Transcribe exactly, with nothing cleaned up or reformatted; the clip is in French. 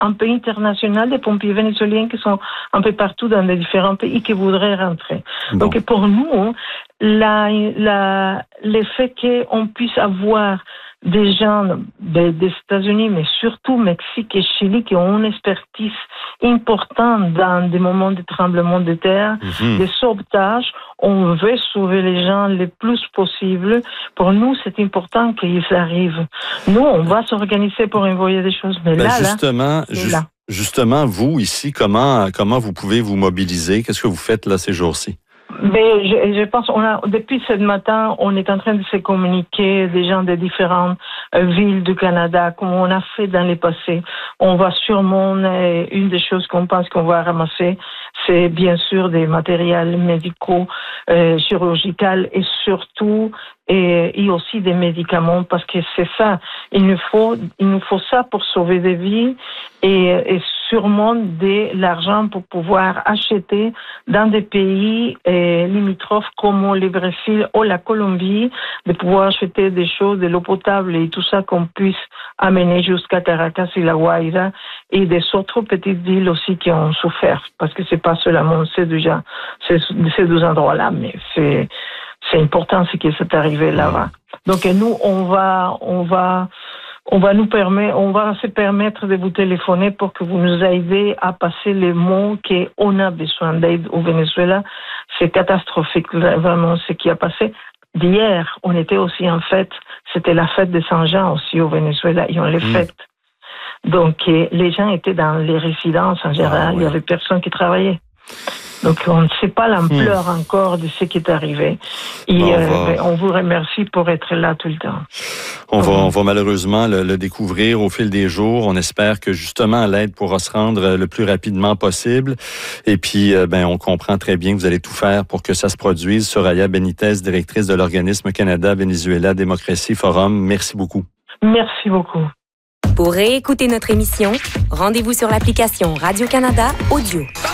un pays international des pompiers vénézuéliens qui sont un peu partout dans les différents pays qui voudraient rentrer. Bon. Donc pour nous, la, la, le fait qu'on puisse avoir des gens des, des États-Unis, mais surtout Mexique et Chili, qui ont une expertise importante dans des moments de tremblement de terre, mm-hmm. de sauvetage. On veut sauver les gens le plus possible. Pour nous, c'est important qu'ils arrivent. Nous, on va s'organiser pour envoyer des choses. Mais ben là, justement, là, ju- là, justement, vous ici, comment comment vous pouvez vous mobiliser? Qu'est-ce que vous faites là ces jours-ci? Mais je, je pense, on a, depuis ce matin, on est en train de se communiquer des gens des différentes euh, villes du Canada, comme on a fait dans les passés. On va sûrement, euh, une des choses qu'on pense qu'on va ramasser, c'est bien sûr des matériels médicaux, euh, chirurgicaux et surtout, et, et aussi des médicaments, parce que c'est ça. Il nous faut, il nous faut ça pour sauver des vies et, et sûrement de l'argent pour pouvoir acheter dans des pays eh, limitrophes comme le Brésil ou la Colombie, de pouvoir acheter des choses, de l'eau potable et tout ça qu'on puisse amener jusqu'à Caracas et La Guaira et des autres petites villes aussi qui ont souffert, parce que c'est pas seulement ces deux, ces, ces deux endroits-là, mais c'est c'est important ce qui s'est arrivé là-bas. Donc nous, on va, on va, on va nous permettre, on va se permettre de vous téléphoner pour que vous nous aidez à passer les mots qu'on a besoin d'aide au Venezuela. C'est catastrophique, vraiment, ce qui a passé. D'hier, on était aussi en fête, c'était la fête de Saint-Jean aussi au Venezuela, et on les mmh. fête. Donc, les gens étaient dans les résidences en général, ah, ouais. Il y avait personne qui travaillait. Donc, on ne sait pas l'ampleur mmh. encore de ce qui est arrivé. Et bon, on, euh, va... ben, on vous remercie pour être là tout le temps. On, mmh. va, on va malheureusement le, le découvrir au fil des jours. On espère que justement l'aide pourra se rendre le plus rapidement possible. Et puis, euh, ben, on comprend très bien que vous allez tout faire pour que ça se produise. Soraya Benitez, directrice de l'organisme Canada-Venezuela Démocratie Forum. Merci beaucoup. Merci beaucoup. Pour réécouter notre émission, rendez-vous sur l'application Radio-Canada Audio.